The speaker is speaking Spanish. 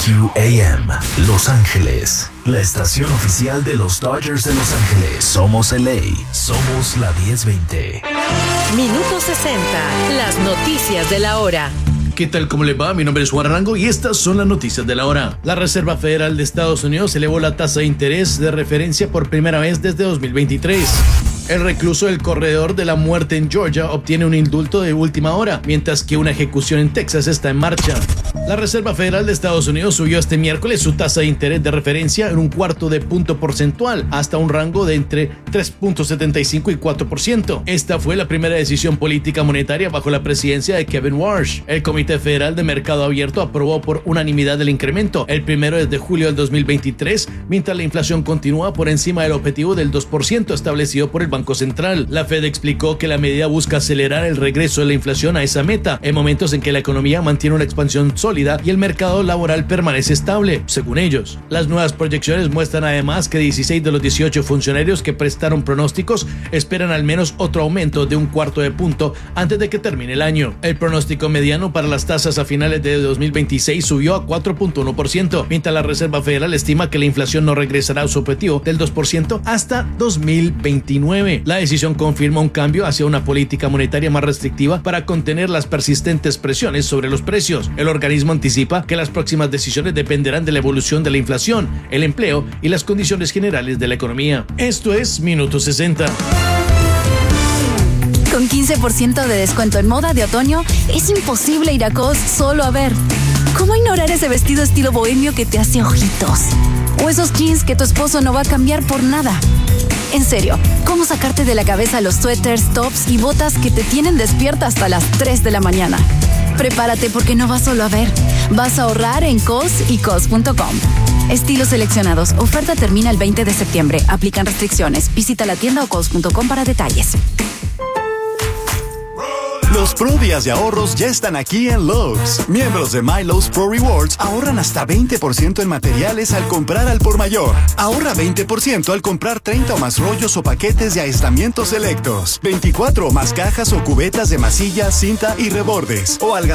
WQAM, Los Ángeles, la estación oficial de los Dodgers de Los Ángeles. Somos LA, somos la 1020. Minuto 60, las noticias de la hora. ¿Qué tal? ¿Cómo le va? Mi nombre es Juan Arango y estas son las noticias de la hora. La Reserva Federal de Estados Unidos elevó la tasa de interés de referencia por primera vez desde 2023. El recluso del corredor de la muerte en Georgia obtiene un indulto de última hora, mientras que una ejecución en Texas está en marcha. La Reserva Federal de Estados Unidos subió este miércoles su tasa de interés de referencia en un cuarto de punto porcentual, hasta un rango de entre 3.75 y 4%. Esta fue la primera decisión política monetaria bajo la presidencia de Kevin Warsh. El Comité Federal de Mercado Abierto aprobó por unanimidad el incremento, el primero desde julio del 2023, mientras la inflación continúa por encima del objetivo del 2% establecido por el Banco Central. La Fed explicó que la medida busca acelerar el regreso de la inflación a esa meta, en momentos en que la economía mantiene una expansión sólida y el mercado laboral permanece estable, según ellos. Las nuevas proyecciones muestran además que 16 de los 18 funcionarios que prestaron pronósticos esperan al menos otro aumento de un cuarto de punto antes de que termine el año. El pronóstico mediano para las tasas a finales de 2026 subió a 4.1%, mientras la Reserva Federal estima que la inflación no regresará a su objetivo del 2% hasta 2029. La decisión confirma un cambio hacia una política monetaria más restrictiva para contener las persistentes presiones sobre los precios. El organismo anticipa que las próximas decisiones dependerán de la evolución de la inflación, el empleo y las condiciones generales de la economía. Esto es Minuto 60. Con 15% de descuento en moda de otoño, es imposible ir a COS solo a ver. ¿Cómo ignorar ese vestido estilo bohemio que te hace ojitos? O esos jeans que tu esposo no va a cambiar por nada. En serio, ¿cómo sacarte de la cabeza los suéteres, tops y botas que te tienen despierta hasta las 3 de la mañana? Prepárate porque no vas solo a ver, vas a ahorrar en COS y COS.com. Estilos seleccionados. Oferta termina el 20 de septiembre. Aplican restricciones. Visita la tienda o COS.com para detalles. Los Pro Días de ahorros ya están aquí en Lowe's. Miembros de MyLowe's Pro Rewards ahorran hasta 20% en materiales al comprar al por mayor. Ahorra 20% al comprar 30 o más rollos o paquetes de aislamientos selectos, 24 o más cajas o cubetas de masilla, cinta y rebordes, o al